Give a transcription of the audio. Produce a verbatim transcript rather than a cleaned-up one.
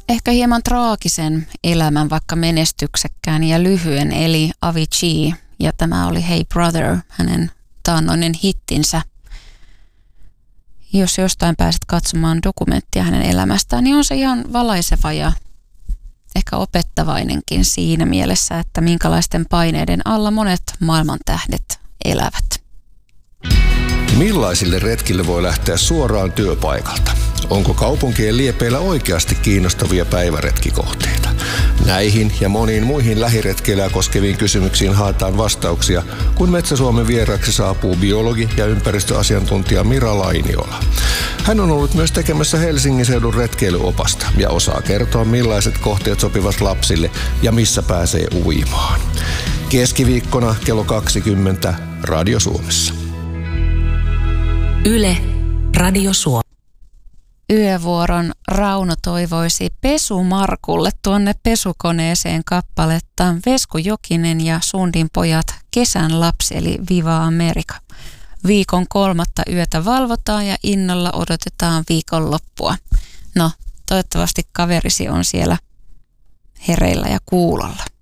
ehkä hieman traagisen elämän, vaikka menestyksekkään ja lyhyen, eli Avicii. Ja tämä oli Hey Brother, hänen taannoinen hittinsä. Jos jostain pääset katsomaan dokumenttia hänen elämästään, niin on se ihan valaiseva ja ehkä opettavainenkin siinä mielessä, että minkälaisten paineiden alla monet maailmantähdet elävät. Millaisille retkille voi lähteä suoraan työpaikalta? Onko kaupunkien liepeillä oikeasti kiinnostavia päiväretkikohteita? Näihin ja moniin muihin lähiretkeilyä koskeviin kysymyksiin haetaan vastauksia, kun Metsä-Suomen vieraksi saapuu biologi ja ympäristöasiantuntija Mira Lainiola. Hän on ollut myös tekemässä Helsingin seudun retkeilyopasta ja osaa kertoa, millaiset kohteet sopivat lapsille ja missä pääsee uimaan. Keskiviikkona kello kaksikymmentä Radio Suomessa. Yle, Radio Suomi. Yövuoron Rauno toivoisi Pesumarkulle tuonne pesukoneeseen kappaletta Vesku Jokinen ja Sundin pojat Kesän lapsi eli Viva America. Viikon kolmatta yötä valvotaan ja innolla odotetaan viikonloppua. No, toivottavasti kaverisi on siellä hereillä ja kuulolla.